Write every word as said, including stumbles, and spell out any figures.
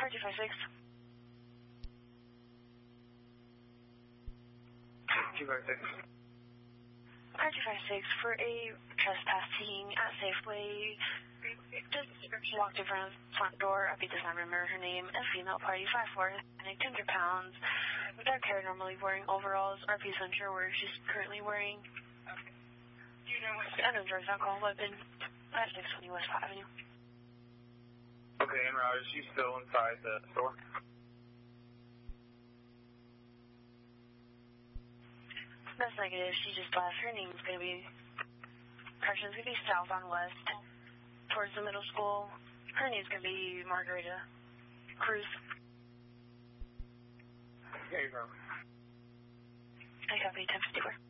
R two five six. two five six. R two five six, for a trespassing at Safeway, just walked in front of the front door. I does not remember her name. A female party, five foot four, two hundred pounds. Dark hair, normally wearing overalls. R P's unsure where she's currently wearing. Okay. Do you know what? Unknown drugs, alcohol, weapon. At six twenty West Park Avenue. Okay, en route. Is she still inside the store? That's negative. She just left. Her name's going to be, correction's going to be south on west towards the middle school. Her name's going to be Margarita Cruz. There you go. I copy ten fifty-four.